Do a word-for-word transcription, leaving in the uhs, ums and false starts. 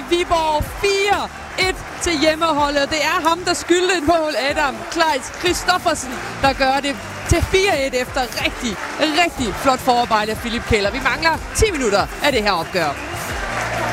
Viborg. fire et til hjemmeholdet. Det er ham, der skyldte et mål, Adam Kleis Christoffersen, der gør det til fire et efter rigtig, rigtig flot forarbejde af Philip Keller. Vi mangler ti minutter af det her opgør.